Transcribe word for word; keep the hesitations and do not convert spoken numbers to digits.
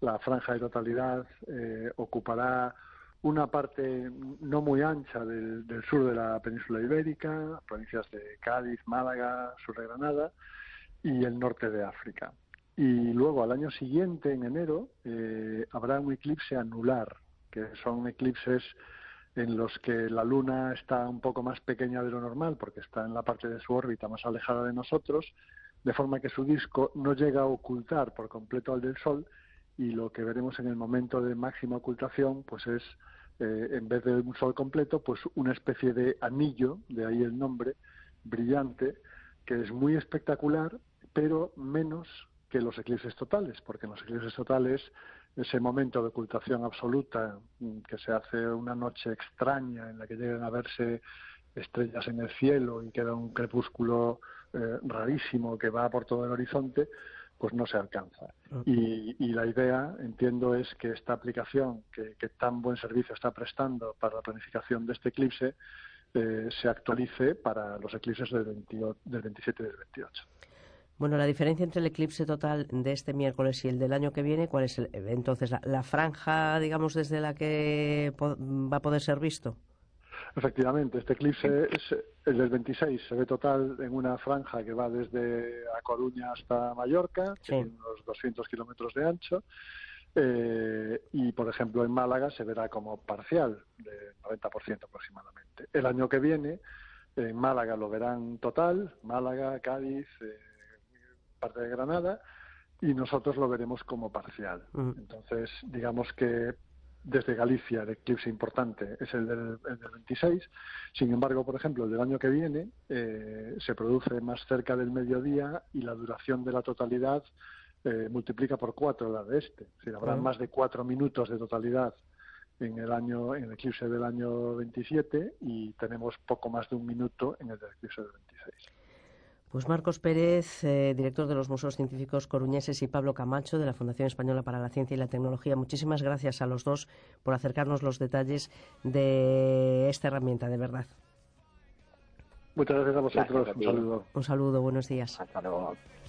la franja de totalidad eh, ocupará una parte no muy ancha del, del sur de la península ibérica, provincias de Cádiz, Málaga, sur de Granada, y el norte de África. Y luego, al año siguiente, en enero, eh, habrá un eclipse anular, que son eclipses en los que la Luna está un poco más pequeña de lo normal, porque está en la parte de su órbita más alejada de nosotros, de forma que su disco no llega a ocultar por completo al del Sol, y lo que veremos en el momento de máxima ocultación pues es, eh, en vez de un Sol completo, pues una especie de anillo, de ahí el nombre, brillante, que es muy espectacular, pero menos que los eclipses totales, porque en los eclipses totales ese momento de ocultación absoluta, que se hace una noche extraña en la que llegan a verse estrellas en el cielo y queda un crepúsculo eh, rarísimo que va por todo el horizonte, pues no se alcanza. Y, y la idea, entiendo, es que esta aplicación que, que tan buen servicio está prestando para la planificación de este eclipse eh, se actualice para los eclipses del, veintiocho, del veintisiete y del veintiocho. Bueno, la diferencia entre el eclipse total de este miércoles y el del año que viene, ¿cuál es el, entonces la, la franja, digamos, desde la que po- va a poder ser visto? Efectivamente, este eclipse es el del veintiséis, se ve total en una franja que va desde A Coruña hasta Mallorca, Sí. que tiene unos doscientos kilómetros de ancho, eh, y por ejemplo en Málaga se verá como parcial, de noventa por ciento aproximadamente. El año que viene en Málaga lo verán total, Málaga, Cádiz, eh, parte de Granada, y nosotros lo veremos como parcial. Mm. Entonces, digamos que desde Galicia el eclipse importante es el del, el del veintiséis. Sin embargo, por ejemplo, el del año que viene eh, se produce más cerca del mediodía y la duración de la totalidad eh, multiplica por cuatro la de este. Es decir, habrá Mm. más de cuatro minutos de totalidad en el año en el eclipse del año veintisiete y tenemos poco más de un minuto en el del eclipse del veintiséis. Pues Marcos Pérez, eh, director de los Museos Científicos Coruñeses, y Pablo Camacho, de la Fundación Española para la Ciencia y la Tecnología, muchísimas gracias a los dos por acercarnos los detalles de esta herramienta, de verdad. Muchas gracias a vosotros. Gracias a Un ti. saludo. Un saludo, buenos días. Hasta luego.